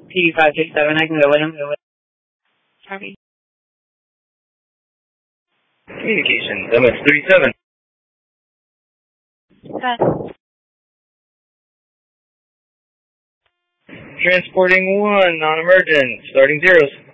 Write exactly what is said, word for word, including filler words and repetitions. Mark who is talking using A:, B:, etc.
A: T five six seven, I can go with him.
B: Copy.
C: Communication, M X thirty-seven.
B: Done.
C: Transporting one, non-emergent, starting zeros.